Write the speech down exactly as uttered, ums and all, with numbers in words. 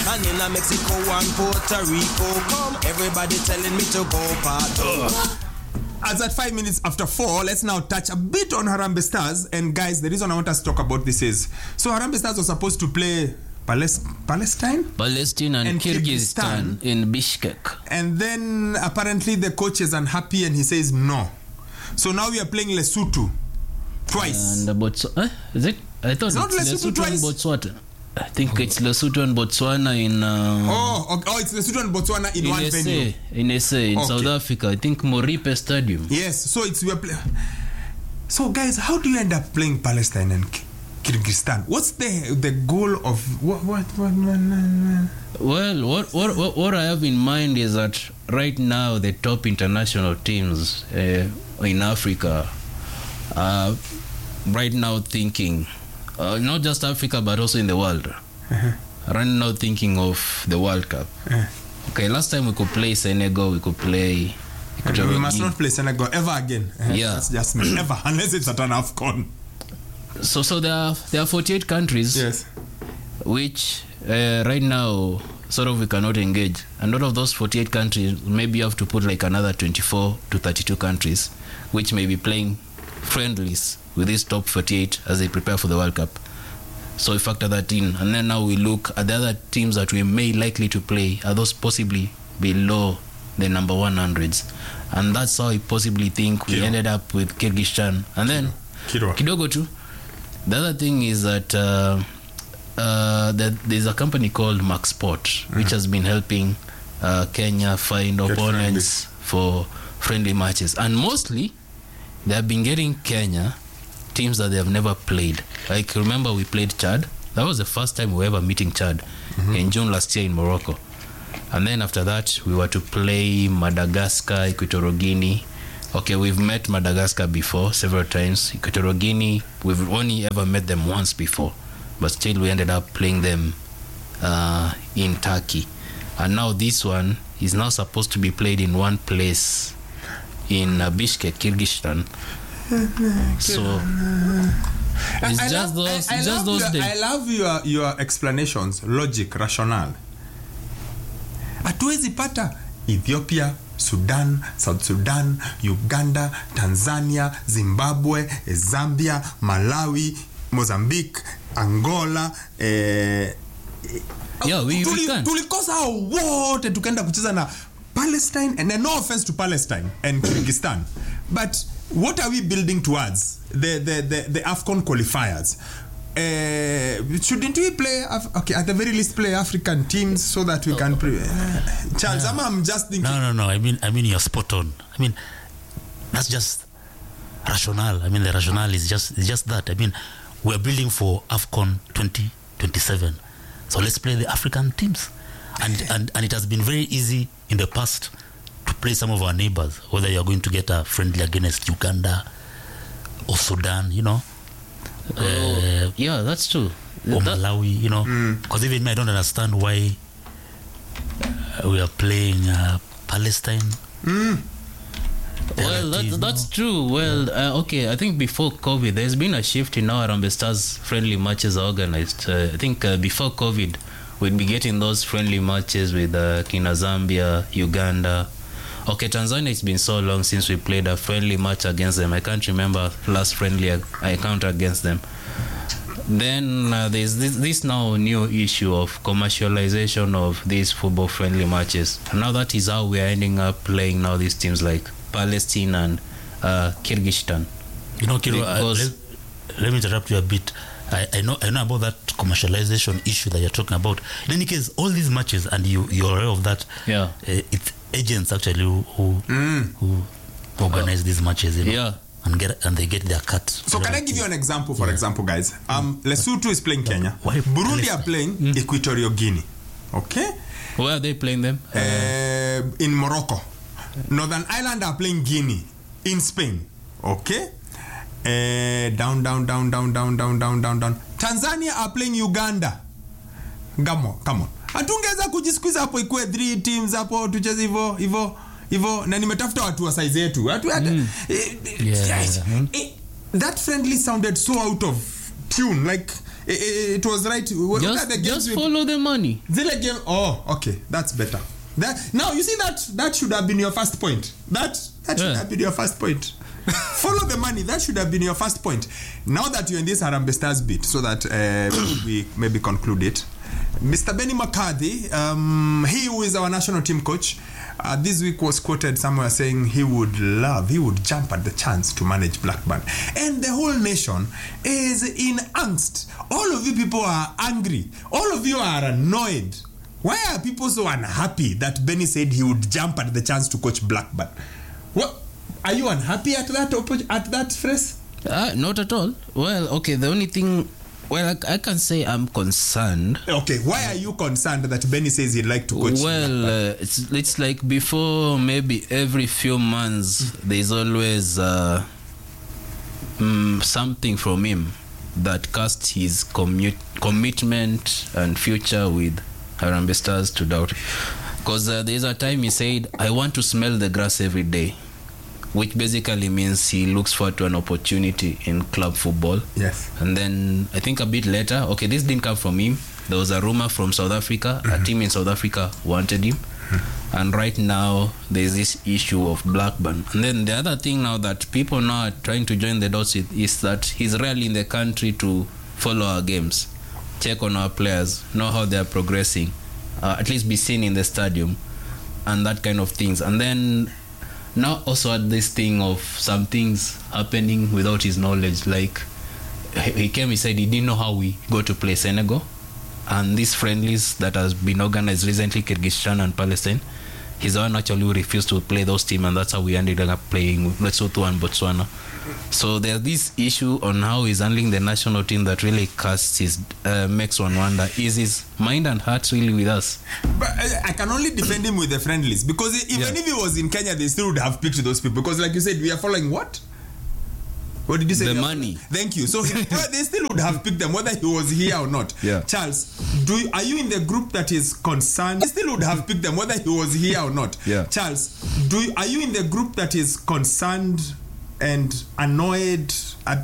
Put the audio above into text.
And in a Mexico and Puerto Rico, come everybody telling me to go party. As at five minutes after four, let's now touch a bit on Harambee Stars. And guys, the reason I want us to talk about this is, so Harambee Stars was supposed to play Palest- Palestine? Palestine and, and Kyrgyzstan, Kyrgyzstan in Bishkek. And then apparently the coach is unhappy and he says no. So now we are playing Lesotho twice. And Botswana, eh? Is it? I thought it's, it's Lesotho, Lesotho and Botswana. I think it's Lesotho and Botswana in... Uh, oh, okay. oh, it's Lesotho and Botswana in, in one S A, venue. In S A, in okay. South Africa. I think Moripe Stadium. Yes, so it's... we are play- So guys, how do you end up playing Palestine and Kyrgyzstan? What's the the goal of... What, what, what, what, Well, what, what, what, what I have in mind is that right now the top international teams uh, in Africa are right now thinking... Uh, not just Africa, but also in the world. Uh-huh. Right now thinking of the World Cup. Uh-huh. Okay, last time we could play Senegal, we could play... Uh-huh. We must not play Senegal ever again. Uh-huh. Yeah. That's just me. Ever, unless it's at an AFCON. So so there are, there are forty-eight countries, yes, which uh, right now sort of we cannot engage. And out of those forty-eight countries, maybe you have to put like another twenty-four to thirty-two countries, which may be playing friendlies with these top forty-eight as they prepare for the World Cup. So we factor that in. And then now we look at the other teams that we may likely to play. Are those possibly below the number one hundreds? And that's how we possibly think we Kiro. ended up with Kyrgyzstan. And then, Kiro. Kidogo too. The other thing is that uh, uh, that there's a company called MaxSport, mm-hmm. which has been helping uh, Kenya find Get opponents friendly. for friendly matches. And mostly, they have been getting Kenya teams that they have never played. Like, remember we played Chad? That was the first time we were ever meeting Chad mm-hmm. in June last year in Morocco. And then after that, we were to play Madagascar, Equatorial Guinea. Okay, we've met Madagascar before several times. Equatorial Guinea, we've only ever met them once before. But still, we ended up playing them uh, in Turkey. And now this one is now supposed to be played in one place in uh, Bishkek, Kyrgyzstan. So it's I, I just love, those, I, I just love those your, days. I love your, your explanations, logic, rationale. Hatuwezi pata Ethiopia, Sudan, South Sudan, Uganda, Tanzania, Zimbabwe, Zambia, Malawi, Mozambique, Angola. Eh, yeah, we, tuli, we can. Tulikosa wote tukaenda kucheza na Palestine, and then no offense to Palestine and Kyrgyzstan, but what are we building towards? The the the, the AFCON qualifiers. Uh, shouldn't we play Af- okay at the very least play African teams so that we can pre- uh, Charles yeah. I'm just thinking no no no I mean I mean you're spot on. I mean that's just rationale. I mean the rationale is just is just that. I mean we're building for AFCON twenty twenty-seven, so let's play the African teams, and and and it has been very easy in the past to play some of our neighbors, whether you're going to get a friendly against Uganda or Sudan, you know. Uh, yeah, that's true. Or that, Malawi, you know, because mm. even me, I don't understand why uh, we are playing uh, Palestine. Mm. Well, that, that's know? true. Well, uh, okay, I think before COVID, there's been a shift in how Harambee Stars friendly matches are organized. Uh, I think uh, before COVID, we'd be getting those friendly matches with uh, Kina Zambia, Uganda. Okay, Tanzania, it's been so long since we played a friendly match against them. I can't remember last friendly I encountered against them. Then uh, there's this, this now new issue of commercialization of these football friendly matches. And now that is how we are ending up playing now these teams like Palestine and uh, Kyrgyzstan. You know, Kiro, uh, let, let me interrupt you a bit. I, I know I know about that commercialization issue that you're talking about. In any case, all these matches, and you, you're aware of that, yeah. Uh, it's agents actually who who, mm. who organize uh, these matches, you know, yeah. and get and they get their cut. So can I give you an example? For yeah. example, guys, um, Lesotho is playing Kenya. Why Burundi Palestine? are playing mm. Equatorial Guinea. Okay. Where are they playing them? Uh, uh, in Morocco. Northern Ireland are playing Guinea in Spain. Okay. Uh, down, down, down, down, down, down, down, down, down. Tanzania are playing Uganda. Come on, come on. Hatungeweza kujisqueeze hapo ikuwe three teams hapo tucheze hivyo hivyo hivyo na nimetafuta watu wa size yetu. Watu mm. eh, yeah, yeah. Eh, that friendly sounded so out of tune, like it, it was right. Look Just, at the games just we- follow the money. Zile game. Oh, okay, that's better. That now you see that that should have been your first point. That that should Yeah. have been your first point. Follow the money. That should have been your first point. Now that you're in this Harambee Stars bit, so that uh, we maybe conclude it. Mister Benny McCarthy, um, he who is our national team coach, uh, this week was quoted somewhere saying he would love, he would jump at the chance to manage Blackburn. And the whole nation is in angst. All of you people are angry. All of you are annoyed. Why are people so unhappy that Benny said he would jump at the chance to coach Blackburn? What? Are you unhappy at that oppo- at that phrase? Uh, not at all. Well, okay, the only thing, well, I, I can say I'm concerned. Okay, why are you concerned that Benny says he'd like to coach? Well, uh, it's, it's like before, maybe every few months, there's always uh, mm, something from him that casts his commute, commitment and future with Harambee Stars to doubt. Because uh, there's a time he said, I want to smell the grass every day, which basically means he looks forward to an opportunity in club football. Yes. And then I think a bit later, okay, this didn't come from him. There was a rumor from South Africa. Mm-hmm. A team in South Africa wanted him. Mm-hmm. And right now, there's this issue of Blackburn. And then the other thing now that people now are trying to join the dots with is that he's rarely in the country to follow our games, check on our players, know how they are progressing, uh, at least be seen in the stadium, and that kind of things. And then now also at this thing of some things happening without his knowledge, like he came, he said he didn't know how we go to play Senegal, and these friendlies that has been organized recently, Kyrgyzstan and Palestine, he's the one actually who refused to play those teams, and that's how we ended up playing Lesotho and Botswana. So there's this issue on how he's handling the national team that really casts his uh, makes one wonder, is his mind and heart really with us? But uh, I can only defend him with the friendlies, because even Yeah. if he was in Kenya, they still would have picked those people, because like you said, we are following what? What did you say? The We are- money. Thank you. So he- they still would have picked them whether he was here or not. Yeah. Charles, do you, are you in the group that is concerned? They still would have picked them whether he was here or not. Yeah. Charles, do you, are you in the group that is concerned and annoyed at